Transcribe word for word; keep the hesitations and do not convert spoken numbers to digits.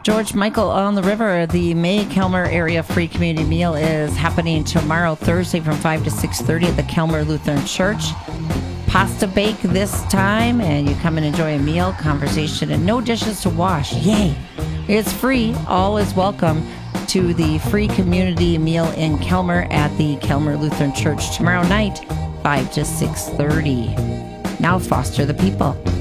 George Michael on the River, the May Kelmer Area Free Community Meal is happening tomorrow, Thursday, from five to six thirty at the Kelmer Lutheran Church. Pasta bake this time, and you come and enjoy a meal, conversation, and no dishes to wash. Yay! It's free. All is welcome to the free community meal in Kelmer at the Kelmer Lutheran Church tomorrow night, five to six thirty. Now foster the people.